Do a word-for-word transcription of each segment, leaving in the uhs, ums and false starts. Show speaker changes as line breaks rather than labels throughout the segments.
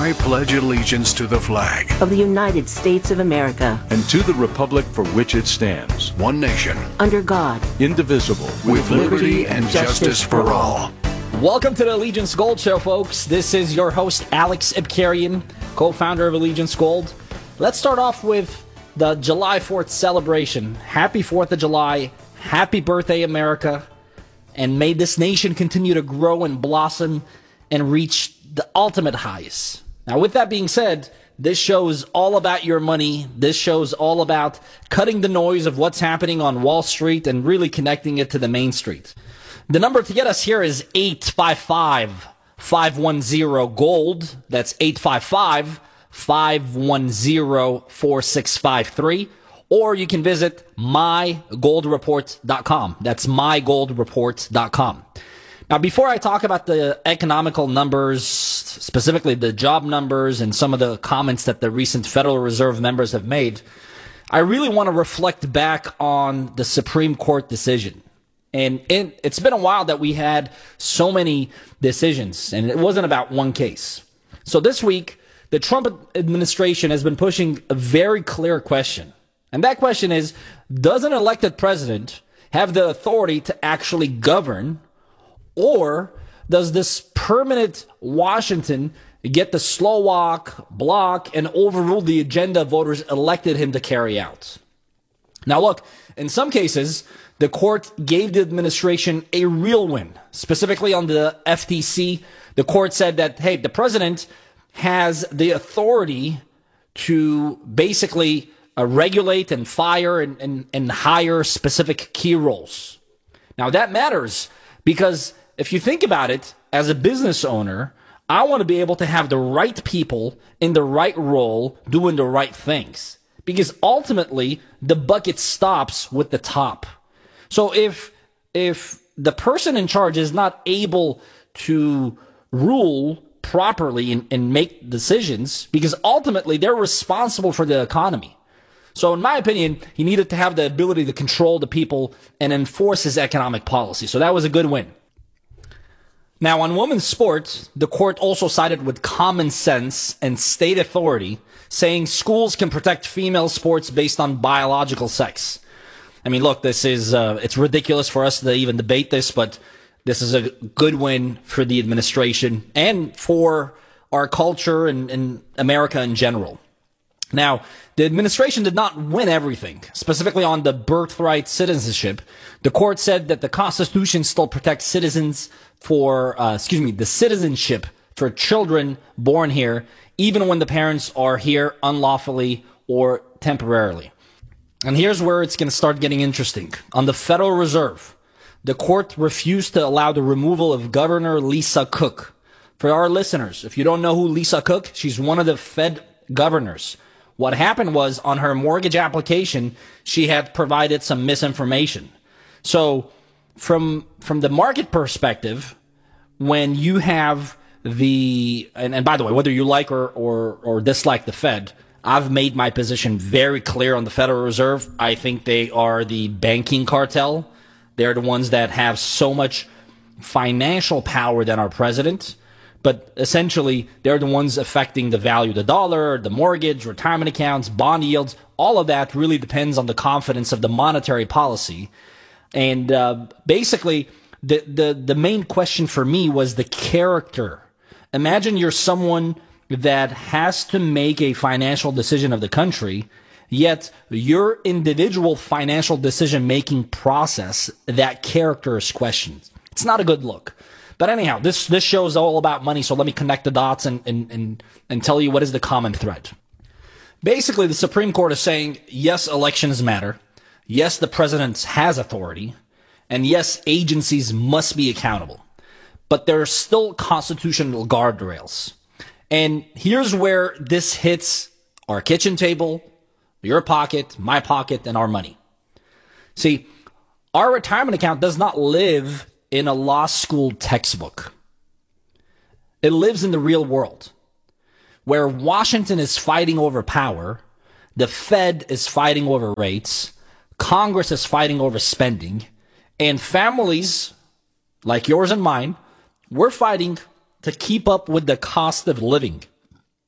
I pledge allegiance to the flag
of the United States of America
and to the republic for which it stands,
one nation,
under God,
indivisible,
with liberty and justice for all.
Welcome to the Allegiance Gold Show, folks. This is your host, Alex Ibkarian, co-founder of Allegiance Gold. Let's start off with the July fourth celebration. Happy fourth of July. Happy birthday, America. And may this nation continue to grow and blossom and reach the ultimate highs. Now, with that being said, this show is all about your money. This show is all about cutting the noise of what's happening on Wall Street and really connecting it to the main street. The number to get us here is eight five five, five one zero, GOLD. That's eight five five, five one zero, four six five three. Or you can visit my gold report dot com. That's my gold report dot com. Now, before I talk about the economical numbers, specifically the job numbers and some of the comments that the recent Federal Reserve members have made, I really want to reflect back on the Supreme Court decision. And it, it's been a while that we had so many decisions, and it wasn't about one case. So this week, the Trump administration has been pushing a very clear question. And that question is, does an elected president have the authority to actually govern? Or does this permanent Washington get to slow walk, block, and overrule the agenda voters elected him to carry out? Now, look, in some cases, the court gave the administration a real win. Specifically on the F T C, the court said that, hey, the president has the authority to basically uh, regulate and fire and, and, and hire specific key roles. Now, that matters because if you think about it, as a business owner, I want to be able to have the right people in the right role doing the right things. Because ultimately, the bucket stops with the top. So if if the person in charge is not able to rule properly and, and make decisions, because ultimately they're responsible for the economy. So in my opinion, he needed to have the ability to control the people and enforce his economic policy. So that was a good win. Now, on women's sports, the court also sided with common sense and state authority, saying schools can protect female sports based on biological sex. I mean, look, this is, uh, it's ridiculous for us to even debate this, but this is a good win for the administration and for our culture and, and America in general. Now, the administration did not win everything, specifically on the birthright citizenship. The court said that the Constitution still protects citizens for, uh, excuse me, the citizenship for children born here, even when the parents are here unlawfully or temporarily. And here's where it's going to start getting interesting. On the Federal Reserve, the court refused to allow the removal of Governor Lisa Cook. For our listeners, if you don't know who Lisa Cook, she's one of the Fed governors. What happened was, on her mortgage application, she had provided some misinformation. So from from the market perspective, when you have the, and, and by the way, whether you like or, or, or dislike the Fed, I've made my position very clear on the Federal Reserve. I think they are the banking cartel. They're the ones that have so much financial power than our president. But essentially, they're the ones affecting the value of the dollar, the mortgage, retirement accounts, bond yields. All of that really depends on the confidence of the monetary policy. And uh, basically, the, the, the main question for me was the character. Imagine you're someone that has to make a financial decision of the country, yet your individual financial decision-making process, that character is questioned. It's not a good look. But anyhow, this this show is all about money, so let me connect the dots and, and, and, and tell you what is the common thread. Basically, the Supreme Court is saying, yes, elections matter. Yes, the president has authority. And yes, agencies must be accountable. But there are still constitutional guardrails. And here's where this hits our kitchen table, your pocket, my pocket, and our money. See, our retirement account does not live in a law school textbook. It lives in the real world, where Washington is fighting over power, the Fed is fighting over rates, Congress is fighting over spending, and families like yours and mine, we're fighting to keep up with the cost of living.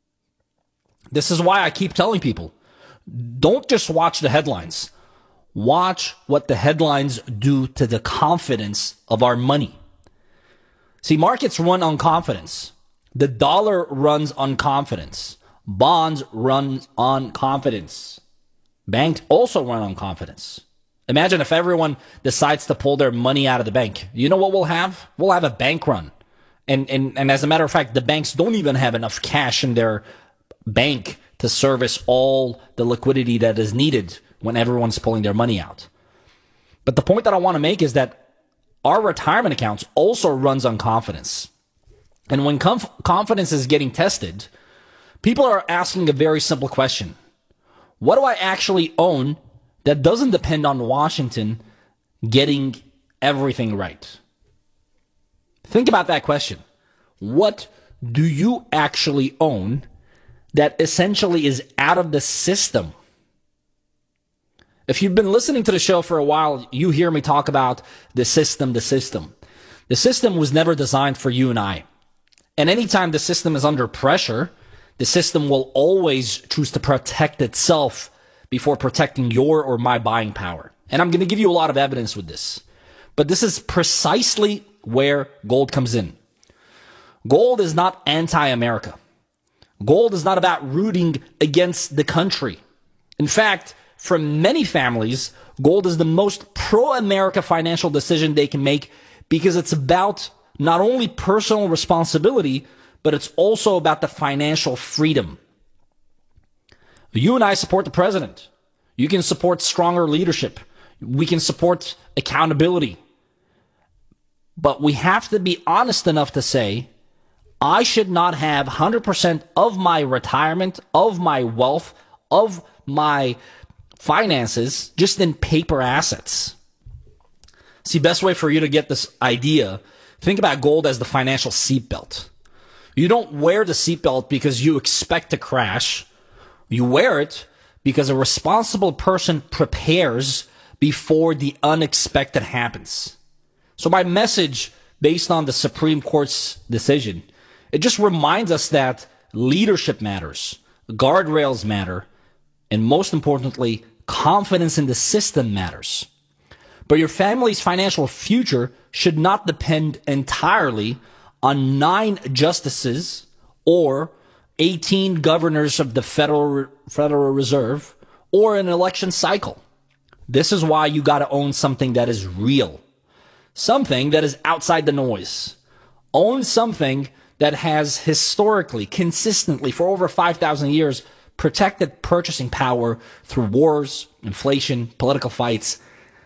This is why I keep telling people, don't just watch the headlines. Watch what the headlines do to the confidence of our money. See, markets run on confidence. The dollar runs on confidence. Bonds run on confidence. Banks also run on confidence. Imagine if everyone decides to pull their money out of the bank. You know what we'll have? We'll have a bank run. And, and, and as a matter of fact, the banks don't even have enough cash in their bank to service all the liquidity that is needed when everyone's pulling their money out. But the point that I want to make is that our retirement accounts also runs on confidence. And when conf- confidence is getting tested, people are asking a very simple question. What do I actually own that doesn't depend on Washington getting everything right? Think about that question. What do you actually own that essentially is out of the system? If you've been listening to the show for a while, you hear me talk about the system, the system. The system was never designed for you and I. And anytime the system is under pressure, the system will always choose to protect itself before protecting your or my buying power. And I'm going to give you a lot of evidence with this. But this is precisely where gold comes in. Gold is not anti-America. Gold is not about rooting against the country. In fact, for many families, gold is the most pro-America financial decision they can make because it's about not only personal responsibility, but it's also about the financial freedom. You and I support the president. You can support stronger leadership. We can support accountability. But we have to be honest enough to say, I should not have one hundred percent of my retirement, of my wealth, of my finances just in paper assets. See, best way for you to get this idea, think about gold as the financial seatbelt. You don't wear the seatbelt because you expect to crash. You wear it because a responsible person prepares before the unexpected happens. So my message, based on the Supreme Court's decision, it just reminds us that leadership matters, guardrails matter, and most importantly, confidence in the system matters. But your family's financial future should not depend entirely on nine justices or eighteen governors of the Federal Federal Reserve or an election cycle. This is why you got to own something that is real, something that is outside the noise. Own something that has historically, consistently, for over five thousand years, protected purchasing power through wars, inflation, political fights,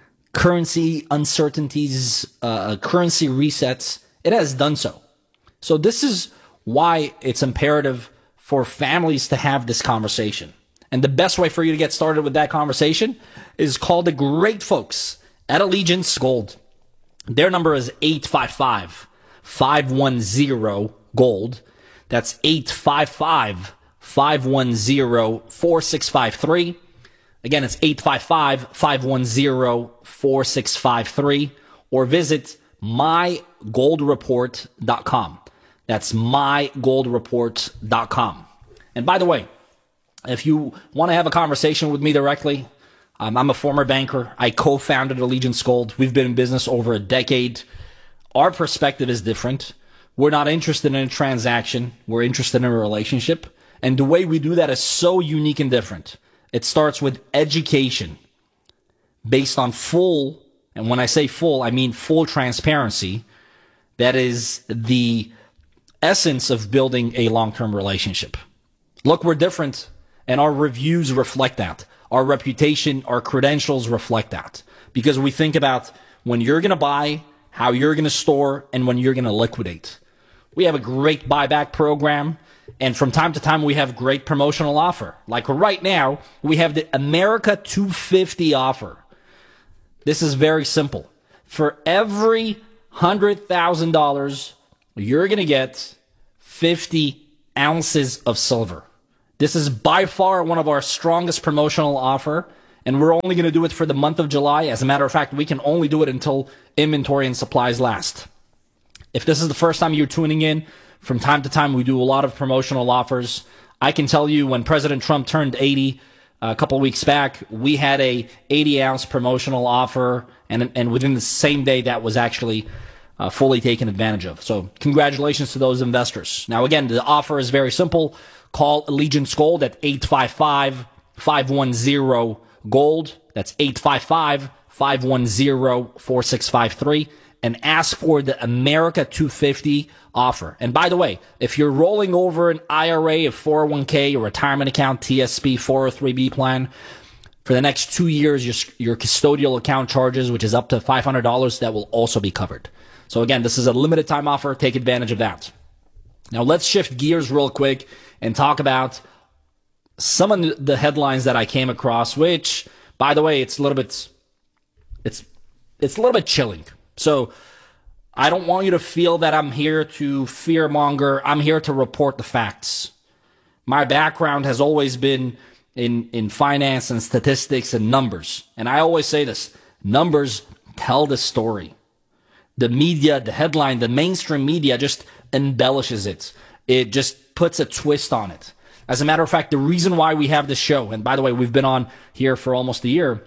currency uncertainties, uh, currency resets. It has done so. So this is why it's imperative for families to have this conversation. And the best way for you to get started with that conversation is call the great folks at Allegiance Gold. Their number is eight five five, five one zero, GOLD. That's eight five five, five one zero, four six five three. Again, it's eight five five, five one zero, four six five three. Or visit my gold report dot com. That's my gold report dot com. And by the way, if you want to have a conversation with me directly, um, I'm a former banker. I co-founded Allegiance Gold. We've been in business over a decade. Our perspective is different. We're not interested in a transaction. We're interested in a relationship. And the way we do that is so unique and different. It starts with education based on full, and when I say full, I mean full transparency. That is the essence of building a long-term relationship. Look, we're different, and our reviews reflect that. Our reputation, our credentials reflect that. Because we think about when you're going to buy, how you're going to store, and when you're going to liquidate. We have a great buyback program, and from time to time we have great promotional offer. Like right now, we have the America two fifty offer. This is very simple. For every one hundred thousand dollars, you're going to get fifty ounces of silver. This is by far one of our strongest promotional offer, and we're only going to do it for the month of July. As a matter of fact, we can only do it until inventory and supplies last. If this is the first time you're tuning in, from time to time we do a lot of promotional offers. I can tell you when President Trump turned eighty uh, a couple of weeks back, we had a eighty ounce promotional offer, and and within the same day that was actually uh, fully taken advantage of. So congratulations to those investors. Now again, the offer is very simple. Call Allegiance Gold at eight five five, five one zero, GOLD. That's eight five five, five one zero, four six five three. And ask for the America two fifty offer. And by the way, if you're rolling over an I R A, a four oh one k, a retirement account, T S P, four oh three b plan, for the next two years, your, your custodial account charges, which is up to five hundred dollars, that will also be covered. So again, this is a limited time offer. Take advantage of that. Now let's shift gears real quick and talk about some of the headlines that I came across, which, by the way, it's a little bit, it's, it's a little bit chilling. So I don't want you to feel that I'm here to fearmonger. I'm here to report the facts. My background has always been in, in finance and statistics and numbers. And I always say this, numbers tell the story. The media, the headline, the mainstream media just embellishes it. It just puts a twist on it. As a matter of fact, the reason why we have this show, and by the way, we've been on here for almost a year,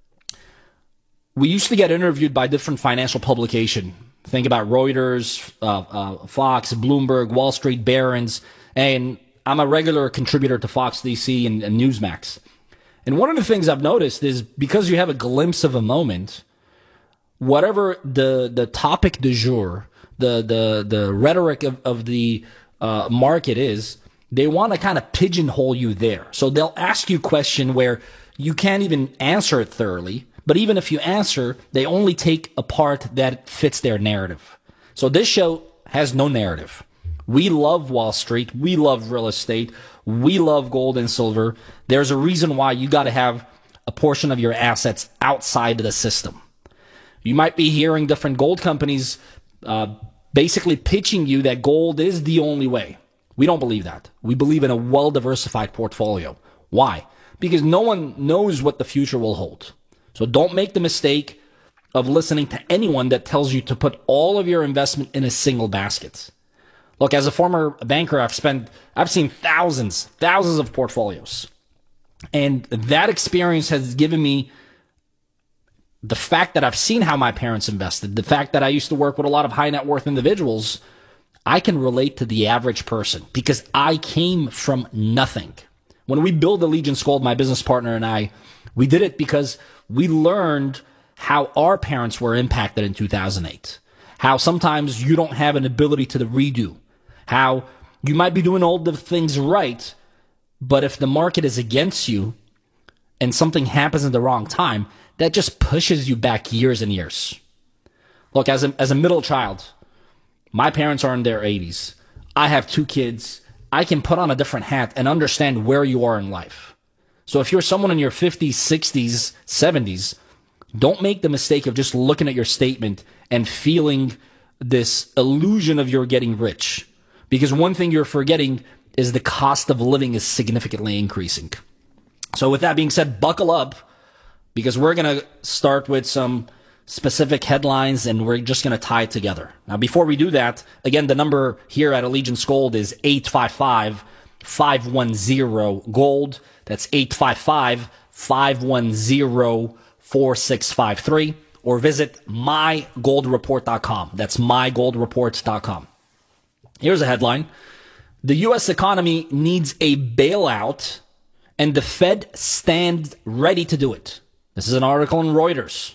we used to get interviewed by different financial publications. Think about Reuters, uh, uh, Fox, Bloomberg, Wall Street, Barron's, and I'm a regular contributor to Fox D C and, and Newsmax. And one of the things I've noticed is because you have a glimpse of a moment, whatever the the topic du jour, the the the rhetoric of, of the uh, market is, they want to kind of pigeonhole you there. So they'll ask you a question where you can't even answer it thoroughly. But even if you answer, they only take a part that fits their narrative. So this show has no narrative. We love Wall Street. We love real estate. We love gold and silver. There's a reason why you got to have a portion of your assets outside of the system. You might be hearing different gold companies uh, basically pitching you that gold is the only way. We don't believe that. We believe in a well-diversified portfolio. Why? Because no one knows what the future will hold. So don't make the mistake of listening to anyone that tells you to put all of your investment in a single basket. Look, as a former banker, I've spent, I've seen thousands, thousands of portfolios. And that experience has given me the fact that I've seen how my parents invested, the fact that I used to work with a lot of high net worth individuals. I can relate to the average person because I came from nothing. When we built Allegiance Gold, my business partner and I, we did it because we learned how our parents were impacted in two thousand eight. How sometimes you don't have an ability to redo. How you might be doing all the things right, but if the market is against you and something happens at the wrong time, that just pushes you back years and years. Look, as a, as a middle child, my parents are in their eighties. I have two kids. I can put on a different hat and understand where you are in life. So if you're someone in your fifties, sixties, seventies, don't make the mistake of just looking at your statement and feeling this illusion of you're getting rich. Because one thing you're forgetting is the cost of living is significantly increasing. So with that being said, buckle up because we're going to start with some specific headlines and we're just going to tie it together. Now, before we do that, again, the number here at Allegiance Gold is eight five five, five one zero, GOLD. That's eight five five, five one zero, four six five three. Or visit my gold report dot com. That's my gold report dot com. Here's a headline. The U S economy needs a bailout and the Fed stands ready to do it. This is an article in Reuters.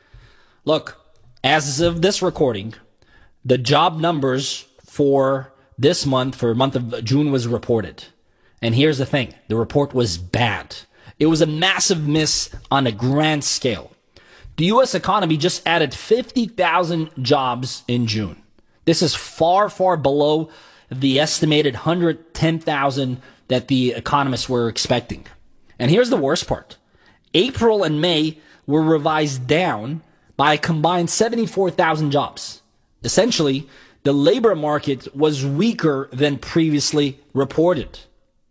Look, as of this recording, the job numbers for this month, for the month of June, was reported. And here's the thing. The report was bad. It was a massive miss on a grand scale. The U S economy just added fifty thousand jobs in June. This is far, far below the estimated one hundred ten thousand that the economists were expecting. And here's the worst part. April and May were revised down by a combined seventy-four thousand jobs. Essentially, the labor market was weaker than previously reported.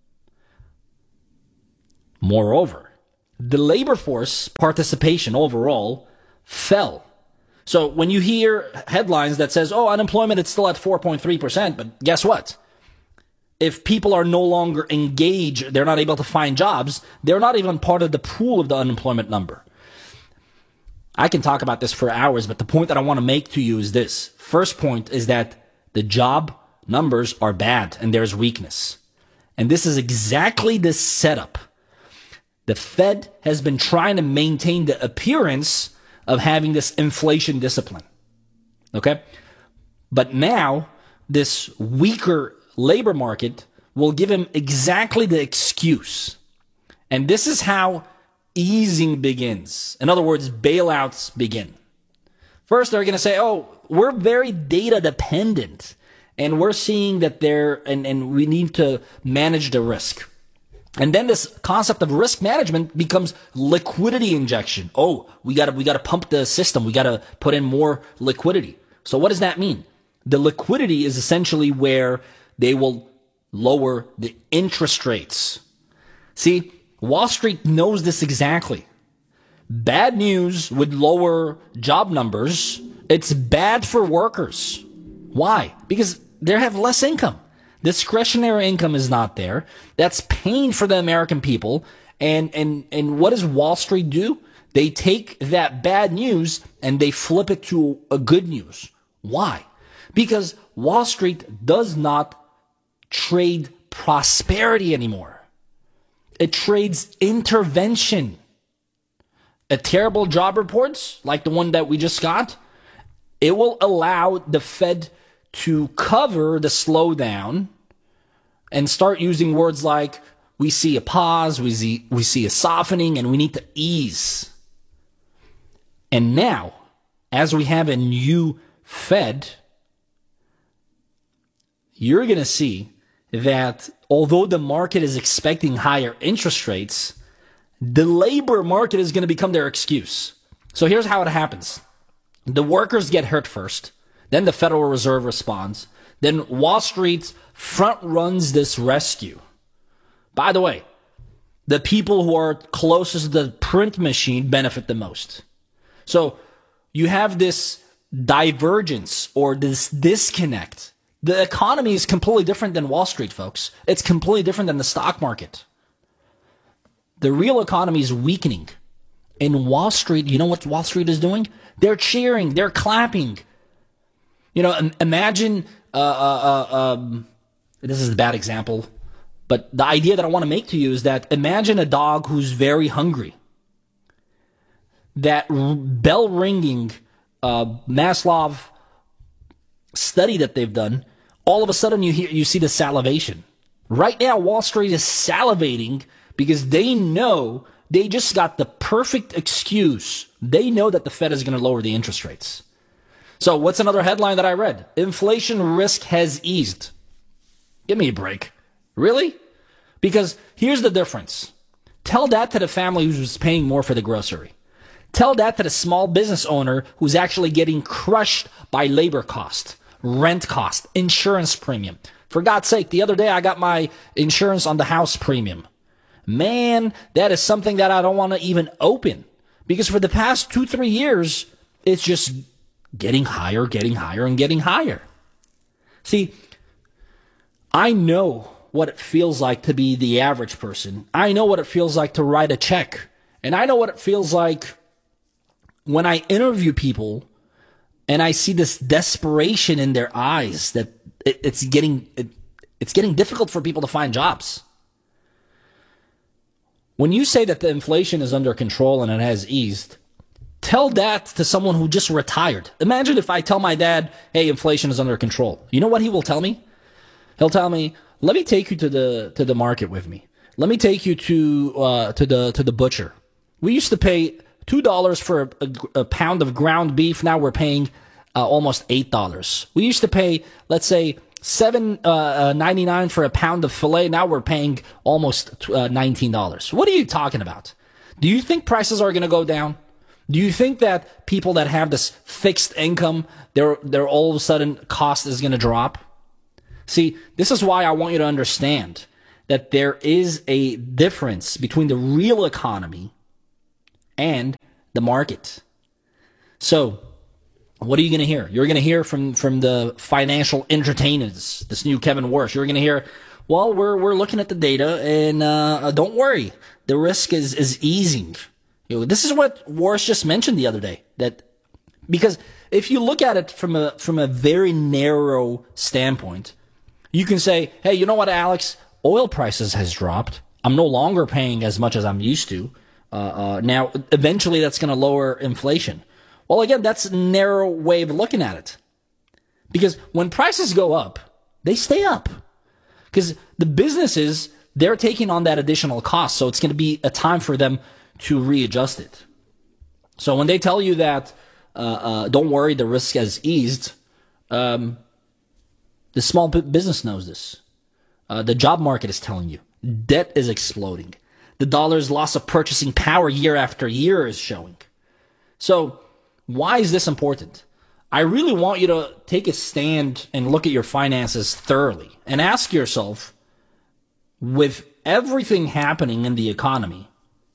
Moreover, the labor force participation overall fell. So when you hear headlines that says, oh, unemployment is still at four point three percent, but guess what? if people are no longer engaged, they're not able to find jobs, they're not even part of the pool of the unemployment number. I can talk about this for hours, but the point that I want to make to you is this. First point is that the job numbers are bad and there's weakness. And this is exactly the setup. The Fed has been trying to maintain the appearance of having this inflation discipline. Okay? But now, this weaker labor market will give him exactly the excuse. And this is how easing begins. In other words, bailouts begin. First, they're going to say, oh, we're very data dependent. And we're seeing that they're, and, and we need to manage the risk. And then this concept of risk management becomes liquidity injection. Oh, we gotta, we gotta pump the system. We gotta put in more liquidity. So what does that mean? The liquidity is essentially where they will lower the interest rates. See, Wall Street knows this exactly. Bad news would lower job numbers. It's bad for workers. Why? Because they have less income. Discretionary income is not there. That's pain for the American people. And, and, and what does Wall Street do? They take that bad news and they flip it to a good news. Why? Because Wall Street does not trade prosperity anymore. It trades intervention. A terrible job reports, like the one that we just got, it will allow the Fed to cover the slowdown and start using words like, we see a pause, we see, we see a softening, and we need to ease. And now, as we have a new Fed, you're going to see that although the market is expecting higher interest rates, the labor market is going to become their excuse. So here's how it happens. The workers get hurt first. Then the Federal Reserve responds. Then Wall Street front runs this rescue. By the way, the people who are closest to the print machine benefit the most. So you have this divergence or this disconnect. The economy is completely different than Wall Street, folks. It's completely different than the stock market. The real economy is weakening. In Wall Street, you know what Wall Street is doing? They're cheering. They're clapping. You know, imagine, uh, uh, uh, um, this is a bad example, but the idea that I want to make to you is that imagine a dog who's very hungry. That bell ringing uh, Maslow study that they've done, all of a sudden you hear, you see the salivation. Right now, Wall Street is salivating because they know they just got the perfect excuse. They know that the Fed is going to lower the interest rates. So what's another headline that I read? Inflation risk has eased. Give me a break. Really? Because here's the difference. Tell that to the family who's paying more for the grocery. Tell that to the small business owner who's actually getting crushed by labor cost, rent cost, insurance premium. For God's sake, the other day I got my insurance on the house premium. Man, that is something that I don't want to even open. Because for the past two, three years, it's just getting higher, getting higher, and getting higher. See, I know what it feels like to be the average person. I know what it feels like to write a check. And I know what it feels like when I interview people and I see this desperation in their eyes that it, it's getting it, it's getting difficult for people to find jobs. When you say that the inflation is under control and it has eased, tell that to someone who just retired. Imagine if I tell my dad, hey, inflation is under control. You know what he will tell me? He'll tell me, let me take you to the to the market with me. Let me take you to uh, to the to the butcher. We used to pay two dollars for a, a, a pound of ground beef. Now we're paying uh, almost eight dollars. We used to pay, let's say, seven ninety-nine for a pound of filet. Now we're paying almost uh, nineteen dollars. What are you talking about? Do you think prices are going to go down? Do you think that people that have this fixed income, their their all of a sudden cost is going to drop? See, this is why I want you to understand that there is a difference between the real economy and the market. So, what are you going to hear? You're going to hear from, from the financial entertainers, this new Kevin Warsh. You're going to hear Well, we're we're looking at the data, and uh, don't worry, the risk is is easing. You know, this is what Warren just mentioned the other day. That because if you look at it from a from a very narrow standpoint, you can say, hey, you know what, Alex? Oil prices has dropped. I'm no longer paying as much as I'm used to. Uh, uh, now, eventually, that's going to lower inflation. Well, again, that's a narrow way of looking at it. Because when prices go up, they stay up. Because the businesses, they're taking on that additional cost, so it's going to be a time for them to readjust it. So when they tell you that, uh, uh, don't worry, the risk has eased, um, the small business knows this. Uh, the job market is telling you. Debt is exploding. The dollar's loss of purchasing power year after year is showing. So why is this important? I really want you to take a stand and look at your finances thoroughly and ask yourself, with everything happening in the economy,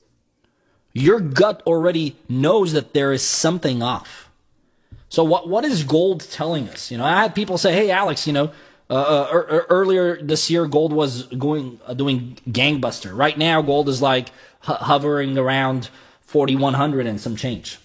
your gut already knows that there is something off. So what what is gold telling us? You know, I had people say, hey, Alex, you know, uh, uh, er, earlier this year, gold was going uh, doing gangbuster. Right now, gold is like ho- hovering around forty-one hundred and some change.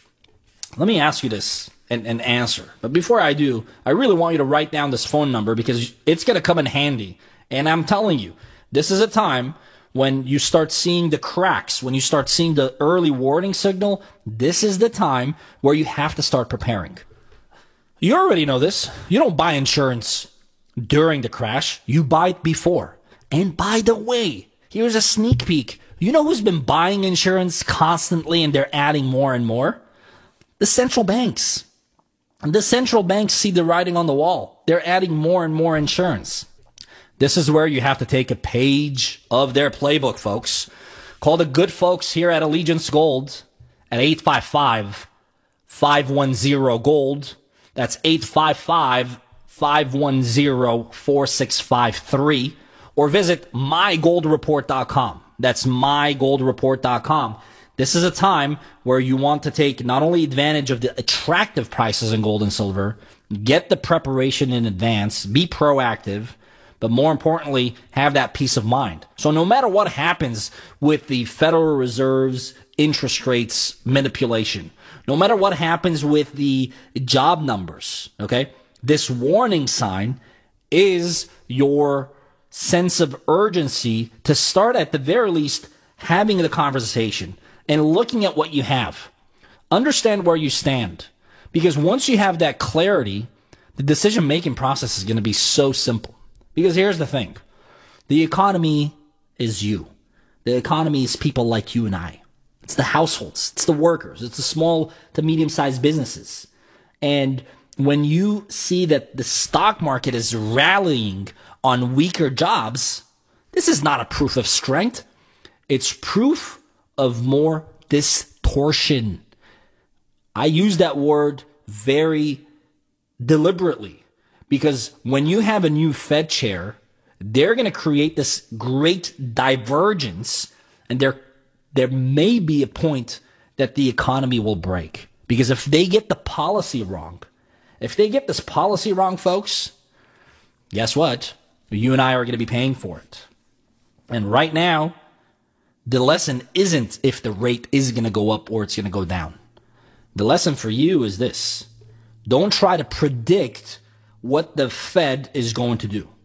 Let me ask you this and, and answer. But before I do, I really want you to write down this phone number because it's going to come in handy. And I'm telling you, this is a time when you start seeing the cracks, when you start seeing the early warning signal. This is the time where you have to start preparing. You already know this. You don't buy insurance during the crash. You buy it before. And by the way, here's a sneak peek. You know who's been buying insurance constantly and they're adding more and more? The central banks. The central banks see the writing on the wall. They're adding more and more insurance. This is where you have to take a page of their playbook, folks. Call the good folks here at Allegiance Gold at eight five five, five one zero, GOLD. That's eight five five, five one zero, four six five three. Or visit my gold report dot com. That's my gold report dot com. This is a time where you want to take not only advantage of the attractive prices in gold and silver, get the preparation in advance, be proactive, but more importantly, have that peace of mind. So no matter what happens with the Federal Reserve's interest rates manipulation, no matter what happens with the job numbers, okay, this warning sign is your sense of urgency to start at the very least having the conversation and looking at what you have. Understand where you stand. Because once you have that clarity, the decision-making process is going to be so simple. Because here's the thing. The economy is you. The economy is people like you and I. It's the households. It's the workers. It's the small to medium-sized businesses. And when you see that the stock market is rallying on weaker jobs, this is not a proof of strength. It's proof of more distortion. I use that word very deliberately because when you have a new Fed chair, they're going to create this great divergence, and there there may be a point that the economy will break. Because if they get the policy wrong, if they get this policy wrong, folks, guess what? You and I are going to be paying for it. And right now, the lesson isn't if the rate is going to go up or it's going to go down. The lesson for you is this. Don't try to predict what the Fed is going to do.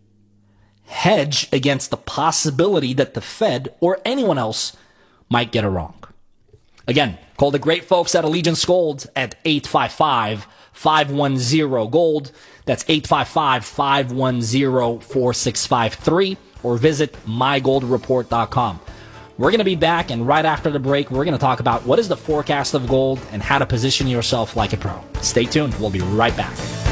Hedge against the possibility that the Fed or anyone else might get it wrong. Again, call the great folks at Allegiance Gold at eight five five, five one zero, GOLD. That's eight five five, five one zero, four six five three. Or visit my gold report dot com. We're going to be back, and right after the break, we're going to talk about what is the forecast of gold and how to position yourself like a pro. Stay tuned. We'll be right back.